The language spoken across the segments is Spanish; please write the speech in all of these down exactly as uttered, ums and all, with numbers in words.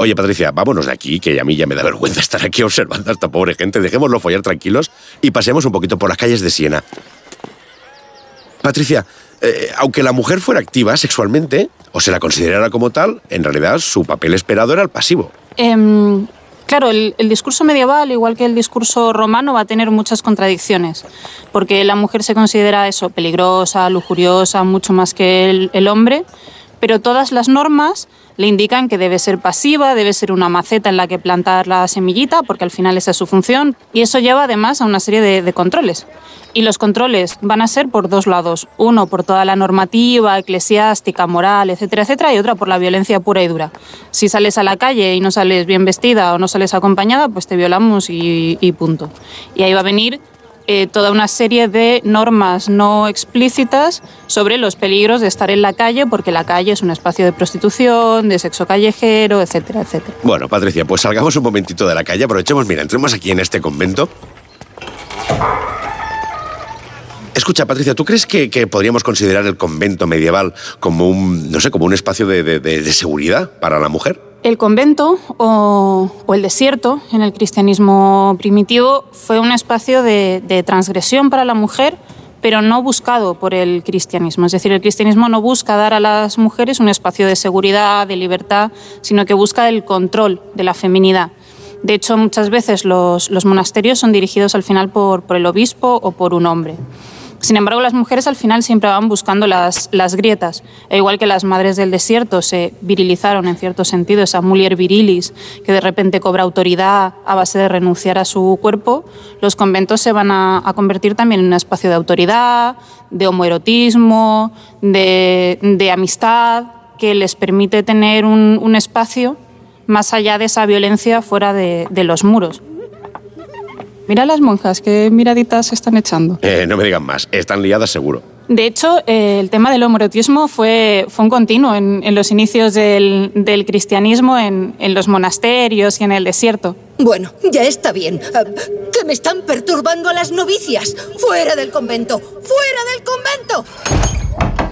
Oye, Patricia, vámonos de aquí, que a mí ya me da vergüenza estar aquí observando a esta pobre gente. Dejémoslo follar tranquilos y pasemos un poquito por las calles de Siena. Patricia, eh, aunque la mujer fuera activa sexualmente, o se la considerara como tal, en realidad su papel esperado era el pasivo. Eh... Claro, el, el discurso medieval, igual que el discurso romano, va a tener muchas contradicciones, porque la mujer se considera eso, peligrosa, lujuriosa, mucho más que el, el hombre, pero todas las normas le indican que debe ser pasiva, debe ser una maceta en la que plantar la semillita, porque al final esa es su función, y eso lleva además a una serie de, de controles. Y los controles van a ser por dos lados, uno por toda la normativa eclesiástica, moral, etcétera, etcétera, y otra por la violencia pura y dura. Si sales a la calle y no sales bien vestida o no sales acompañada, pues te violamos y, y punto. Y ahí va a venir Eh, toda una serie de normas no explícitas sobre los peligros de estar en la calle, porque la calle es un espacio de prostitución, de sexo callejero, etcétera, etcétera. Bueno, Patricia, pues salgamos un momentito de la calle, aprovechemos, mira, entremos aquí en este convento. Escucha, Patricia, ¿tú crees que, que podríamos considerar el convento medieval como un, no sé, como un espacio de, de, de seguridad para la mujer? El convento o, o el desierto en el cristianismo primitivo fue un espacio de, de transgresión para la mujer, pero no buscado por el cristianismo. Es decir, el cristianismo no busca dar a las mujeres un espacio de seguridad, de libertad, sino que busca el control de la feminidad. De hecho, muchas veces los, los monasterios son dirigidos al final por, por el obispo o por un hombre. Sin embargo, las mujeres al final siempre van buscando las, las grietas. E igual que las madres del desierto se virilizaron en cierto sentido, esa mulier virilis que de repente cobra autoridad a base de renunciar a su cuerpo, los conventos se van a, a convertir también en un espacio de autoridad, de homoerotismo, de, de amistad, que les permite tener un, un espacio más allá de esa violencia fuera de, de los muros. Mira las monjas, qué miraditas se están echando. Eh, no me digan más, están liadas seguro. De hecho, eh, el tema del homoerotismo fue, fue un continuo en, en los inicios del, del cristianismo, en, en los monasterios y en el desierto. Bueno, ya está bien. Uh, que me están perturbando a las novicias. ¡Fuera del convento! ¡Fuera del convento!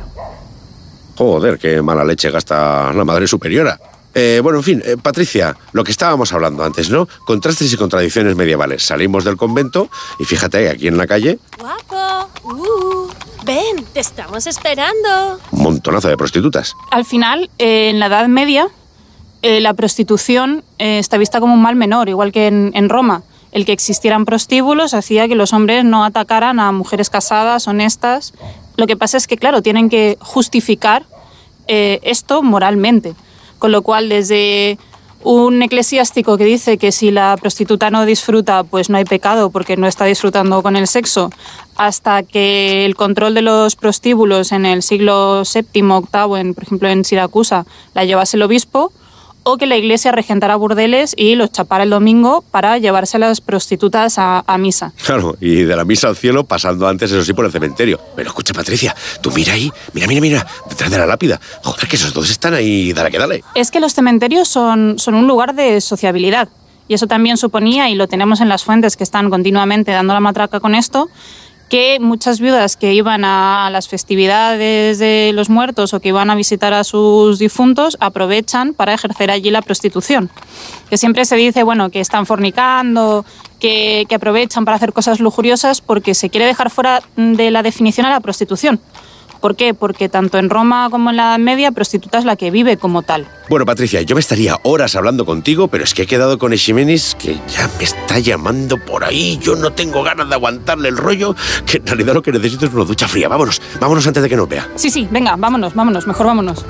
Joder, qué mala leche gasta la Madre Superiora. Eh, bueno, en fin, eh, Patricia, lo que estábamos hablando antes, ¿no? Contrastes y contradicciones medievales. Salimos del convento y fíjate, aquí en la calle... ¡Guapo! Uh, ven, te estamos esperando. Un montonazo de prostitutas. Al final, eh, en la Edad Media, eh, la prostitución eh, está vista como un mal menor, igual que en, en Roma. El que existieran prostíbulos hacía que los hombres no atacaran a mujeres casadas, honestas. Lo que pasa es que, claro, tienen que justificar eh, esto moralmente. Con lo cual, desde un eclesiástico que dice que si la prostituta no disfruta, pues no hay pecado porque no está disfrutando con el sexo, hasta que el control de los prostíbulos en el siglo séptimo, octavo, en, por ejemplo en Siracusa, la llevase el obispo, o que la iglesia regentara burdeles y los chapara el domingo para llevarse a las prostitutas a, a misa. Claro, y de la misa al cielo pasando antes, eso sí, por el cementerio. Pero escucha, Patricia, tú mira ahí, mira, mira, mira, detrás de la lápida. Joder, que esos dos están ahí, dale que dale. Es que los cementerios son, son un lugar de sociabilidad. Y eso también suponía, y lo tenemos en las fuentes que están continuamente dando la matraca con esto, que muchas viudas que iban a las festividades de los muertos o que iban a visitar a sus difuntos aprovechan para ejercer allí la prostitución. Que siempre se dice, bueno, que están fornicando, que, que aprovechan para hacer cosas lujuriosas porque se quiere dejar fuera de la definición a la prostitución. ¿Por qué? Porque tanto en Roma como en la Edad Media, prostituta es la que vive como tal. Bueno, Patricia, yo me estaría horas hablando contigo, pero es que he quedado con Eiximenis, que ya me está llamando por ahí. Yo no tengo ganas de aguantarle el rollo, que en realidad lo que necesito es una ducha fría. Vámonos, vámonos antes de que nos vea. Sí, sí, venga, vámonos, vámonos, mejor vámonos.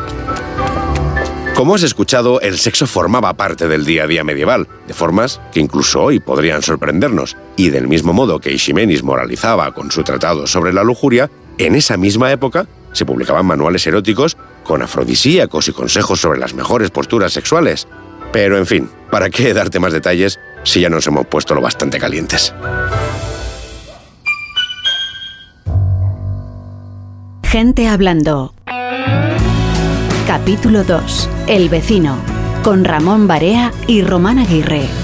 Como has escuchado, el sexo formaba parte del día a día medieval, de formas que incluso hoy podrían sorprendernos. Y del mismo modo que Eiximenis moralizaba con su tratado sobre la lujuria, en esa misma época se publicaban manuales eróticos con afrodisíacos y consejos sobre las mejores posturas sexuales. Pero, en fin, ¿para qué darte más detalles si ya nos hemos puesto lo bastante calientes? Gente hablando. Capítulo dos. El vecino. Con Ramón Barea y Román Aguirre.